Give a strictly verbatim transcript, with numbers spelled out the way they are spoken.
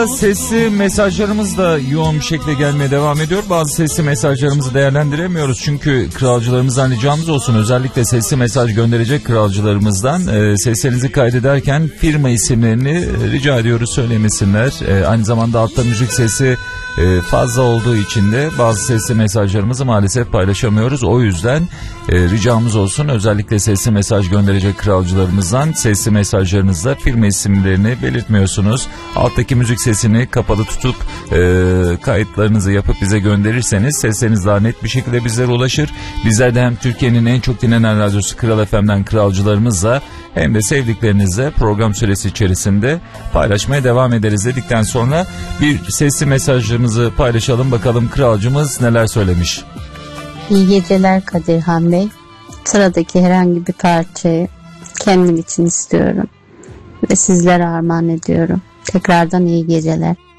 arada sesli mesajlarımız da yoğun bir şekilde gelmeye devam ediyor. Bazı sesli mesajlarımızı değerlendiremiyoruz. Çünkü kralcılarımızdan ricamız olsun. Özellikle sesli mesaj gönderecek kralcılarımızdan e, seslerinizi kaydederken firma isimlerini rica ediyoruz söylemesinler. E, aynı zamanda altta müzik sesi e, fazla olduğu için de bazı sesli mesajlarımızı maalesef paylaşamıyoruz. O yüzden e, ricamız olsun. Özellikle sesli mesaj gönderecek kralcılarımızdan sesli mesajlarınızda firma isimlerini belirtmiyorsunuz. Alttaki müzik sesini kapalı tutup e, kayıtlarınızı yapıp bize gönderirseniz sesleriniz daha net bir şekilde bizlere ulaşır. Bizler de hem Türkiye'nin en çok dinlenen radyosu Kral F M'den kralcılarımızla hem de sevdiklerinizle program süresi içerisinde paylaşmaya devam ederiz dedikten sonra bir sesli mesajımızı paylaşalım. Bakalım kralcımız neler söylemiş. İyi geceler Kadirhan Bey. Sıradaki herhangi bir parçayı kendim için istiyorum ve sizlere armağan ediyorum. Tekrardan iyi geceler.